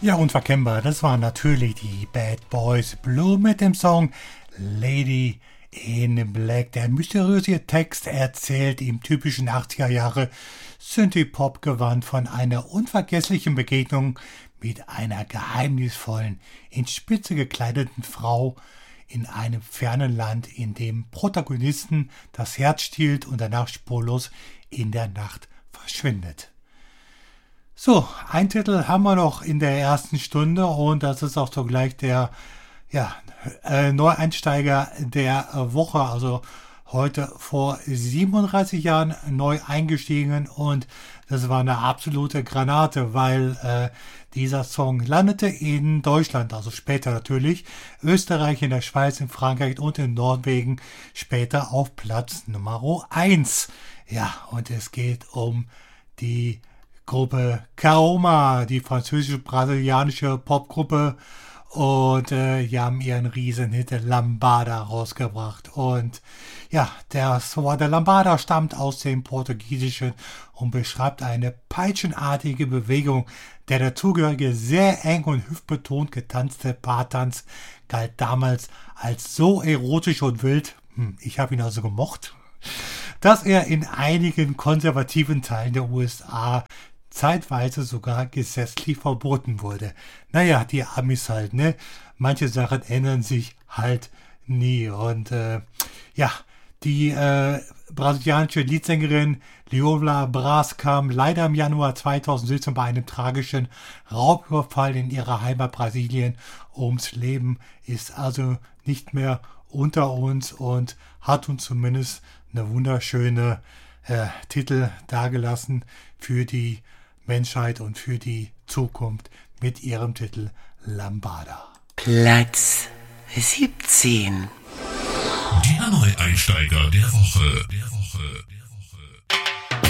Ja, unverkennbar, das waren natürlich die Bad Boys Blue mit dem Song Lady in Black. Der mysteriöse Text erzählt im typischen 80er Jahre Synthie-Pop-Gewand von einer unvergesslichen Begegnung mit einer geheimnisvollen, in Spitze gekleideten Frau in einem fernen Land, in dem Protagonisten das Herz stiehlt und danach spurlos in der Nacht verschwindet. So, ein Titel haben wir noch in der ersten Stunde und das ist auch zugleich der Neueinsteiger der Woche, also heute vor 37 Jahren neu eingestiegen und das war eine absolute Granate, weil dieser Song landete in Deutschland, also später natürlich, Österreich, in der Schweiz, in Frankreich und in Norwegen später auf Platz Nummer 1. Ja, und es geht um die Gruppe Kaoma, die französisch-brasilianische Popgruppe, und die haben ihren Riesenhit Lambada rausgebracht. Und ja, der Lambada stammt aus dem Portugiesischen und beschreibt eine peitschenartige Bewegung. Der dazugehörige, sehr eng und hüftbetont getanzte Paartanz galt damals als so erotisch und wild, ich habe ihn also gemocht, dass er in einigen konservativen Teilen der USA zeitweise sogar gesetzlich verboten wurde. Naja, die Amis halt, ne? Manche Sachen ändern sich halt nie. Und die brasilianische Leadsängerin Leola Braz kam leider im Januar 2017 bei einem tragischen Raubüberfall in ihrer Heimat Brasilien ums Leben, ist also nicht mehr unter uns und hat uns zumindest eine wunderschöne Titel dargelassen für die Menschheit und für die Zukunft mit ihrem Titel Lambada. Platz 17. Der Neueinsteiger der Woche.